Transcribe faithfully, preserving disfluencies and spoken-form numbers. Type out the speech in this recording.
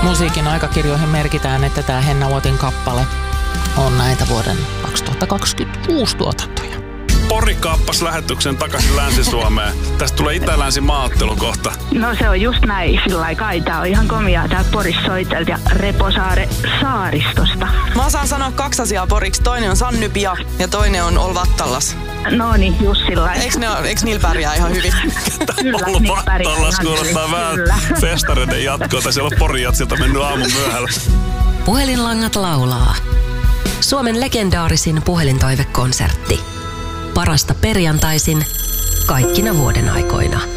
musiikin aikakirjoihin merkitään, että tämä Henna Vuotin kappale on näitä vuoden kaksituhattakaksikymmentäkuusi tuotantoja. Pori kaappas lähetyksen takaisin Länsi-Suomeen. Tästä tulee itä-länsi maaottelu kohta. No se on just näin, sillä lailla kai. Tää on ihan komiaa tää Porissa soitelta ja Reposaare saaristosta. Mä osaan sanoa kaksi asiaa poriksi. Toinen on Sannypia ja toinen on Olvattallas. No niin, just sillä lailla. Eiks, ne, eiks niillä pärjää ihan hyvin? Kyllä, Olvattallas kuulostaa vähän festareiden jatkoa. Tai siellä on Porijatsilta mennyt aamun myöhällä. Puhelinlangat laulaa. Suomen legendaarisin puhelintoivekonsertti. Parasta perjantaisin, kaikkina vuoden aikoina.